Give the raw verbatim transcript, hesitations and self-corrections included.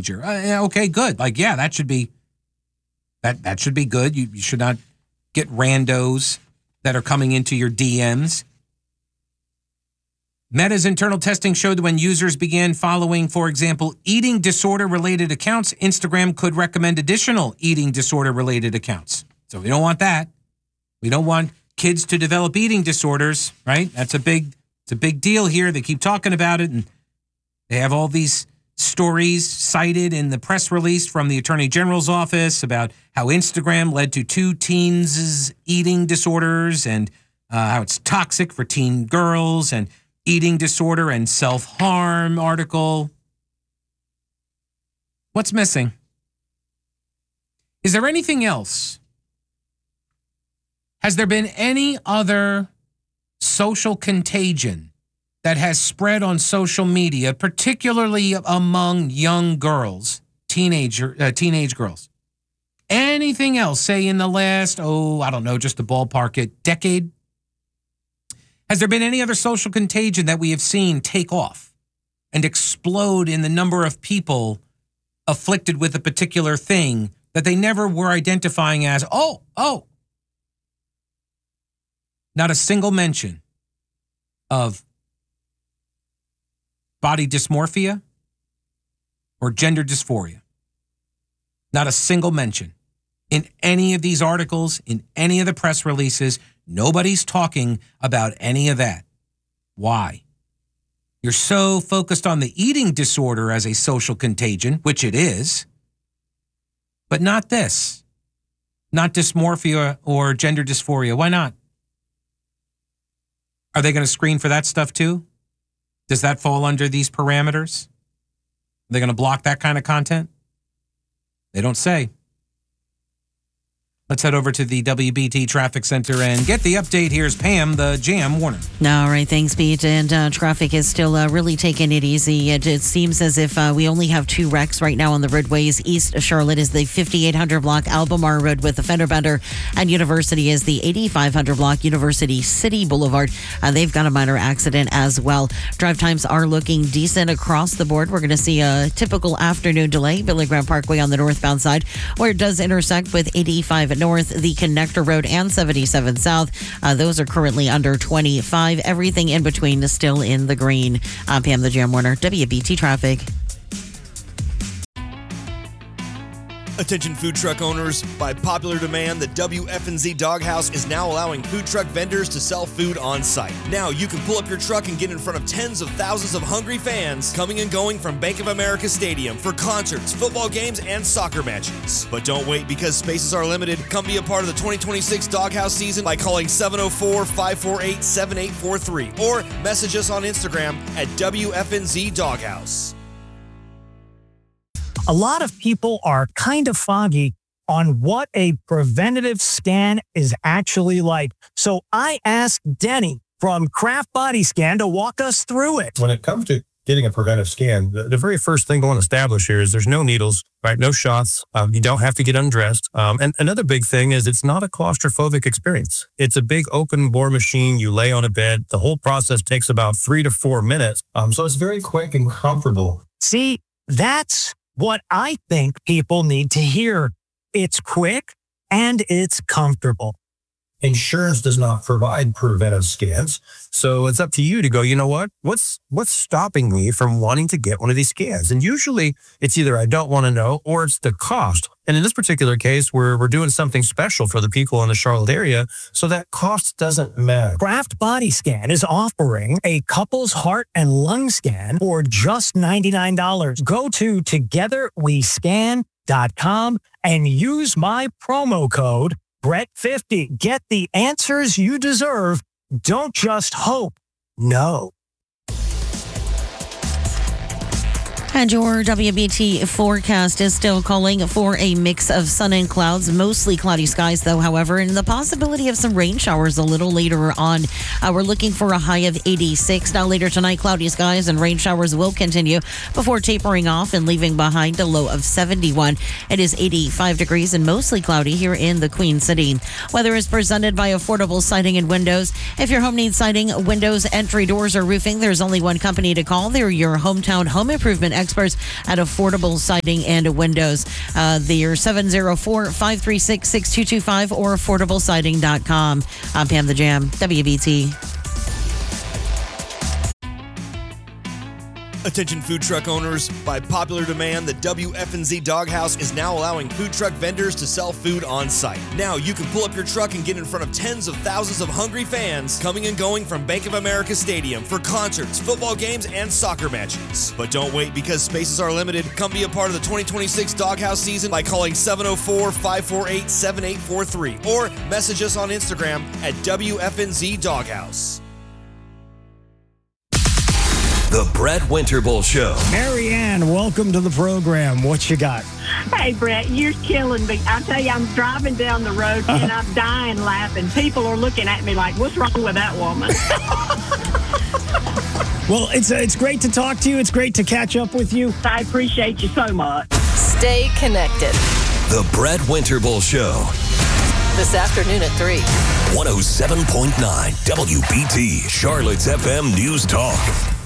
teenager. Uh, yeah, okay, good. Like, yeah, that should be that that should be good. You, you should not get randos that are coming into your D Ms. Meta's internal testing showed that when users began following, for example, eating disorder-related accounts, Instagram could recommend additional eating disorder-related accounts. So we don't want that. We don't want kids to develop eating disorders, right? That's a big, it's a big deal here. They keep talking about it, and they have all these stories cited in the press release from the Attorney General's office about how Instagram led to two teens' eating disorders and uh, how it's toxic for teen girls, and eating disorder and self-harm article. What's missing? Is there anything else? Has there been any other social contagion that has spread on social media, particularly among young girls, teenager, uh, teenage girls? Anything else, say in the last, oh, I don't know, just to ballpark it, decade? Has there been any other social contagion that we have seen take off and explode in the number of people afflicted with a particular thing that they never were identifying as, oh, oh? Not a single mention of body dysmorphia or gender dysphoria. Not a single mention. In any of these articles, in any of the press releases, nobody's talking about any of that. Why? You're so focused on the eating disorder as a social contagion, which it is, but not this. Not dysmorphia or gender dysphoria. Why not? Are they going to screen for that stuff too? Does that fall under these parameters? Are they going to block that kind of content? They don't say. Let's head over to the W B T Traffic Center and get the update. Here's Pam, the Jam Warner. All right, thanks, Pete. And uh, traffic is still uh, really taking it easy. It, it seems as if uh, we only have two wrecks right now on the roadways. East Charlotte is the fifty-eight hundred block Albemarle Road with the fender bender, and University is the eighty-five hundred block University City Boulevard. Uh, they've got a minor accident as well. Drive times are looking decent across the board. We're going to see a typical afternoon delay. Billy Graham Parkway on the northbound side, where it does intersect with eighty-five at North, the Connector Road, and seventy-seven South. Uh, those are currently under twenty-five. Everything in between is still in the green. I'm Pam, the Jam Warner, W B T Traffic. Attention food truck owners, by popular demand, the W F N Z Doghouse is now allowing food truck vendors to sell food on site. Now you can pull up your truck and get in front of tens of thousands of hungry fans coming and going from Bank of America Stadium for concerts, football games, and soccer matches. But don't wait, because spaces are limited. Come be a part of the twenty twenty-six Doghouse season by calling seven oh four, five four eight, seven eight four three or message us on Instagram at W F N Z Doghouse. A lot of people are kind of foggy on what a preventative scan is actually like. So I asked Denny from Craft Body Scan to walk us through it. When it comes to getting a preventive scan, the, the very first thing I want to establish here is there's no needles, right? No shots. Um, you don't have to get undressed. Um, and another big thing is it's not a claustrophobic experience. It's a big open bore machine. You lay on a bed. The whole process takes about three to four minutes. Um, so it's very quick and comfortable. See, that's what I think people need to hear. It's quick and it's comfortable. Insurance does not provide preventive scans, so it's up to you to go, you know what? What's what's stopping me from wanting to get one of these scans? And usually it's either I don't want to know or it's the cost. And in this particular case, we're, we're doing something special for the people in the Charlotte area, so that cost doesn't matter. Craft Body Scan is offering a couple's heart and lung scan for just ninety-nine dollars. Go to together we scan dot com and use my promo code Brett fifty. Get the answers you deserve. Don't just hope. No. And your W B T forecast is still calling for a mix of sun and clouds, mostly cloudy skies, though, however, and the possibility of some rain showers a little later on. Uh, we're looking for a high of eighty-six. Now, later tonight, cloudy skies and rain showers will continue before tapering off and leaving behind a low of seventy-one. It is eighty-five degrees and mostly cloudy here in the Queen City. Weather is presented by Affordable Siding and Windows. If your home needs siding, windows, entry doors, or roofing, there's only one company to call. They're your hometown home improvement experts at Affordable Siding and Windows. Uh, they're seven oh four, five three six, six two two five or affordable siding dot com. I'm Pam the Jam, W B T. Attention food truck owners, by popular demand, the W F N Z Doghouse is now allowing food truck vendors to sell food on site. Now you can pull up your truck and get in front of tens of thousands of hungry fans coming and going from Bank of America Stadium for concerts, football games, and soccer matches. But don't wait, because spaces are limited. Come be a part of the twenty twenty-six Doghouse season by calling seven oh four, five four eight, seven eight four three or message us on Instagram at W F N Z Doghouse. The Brett Winterble Show. Marianne, welcome to the program. What you got? Hey, Brett, you're killing me. I tell you, I'm driving down the road and I'm dying laughing. People are looking at me like, what's wrong with that woman? Well, it's it's great to talk to you. It's great to catch up with you. I appreciate you so much. Stay connected. The Brett Winterble Show. This afternoon at three. one oh seven point nine W B T, Charlotte's F M News Talk.